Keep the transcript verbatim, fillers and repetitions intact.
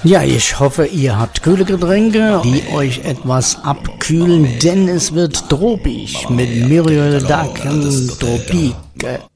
Ja, ich hoffe, ihr habt kühle Getränke, die euch etwas abkühlen, denn es wird tropisch mit Muriel Daken Tropik.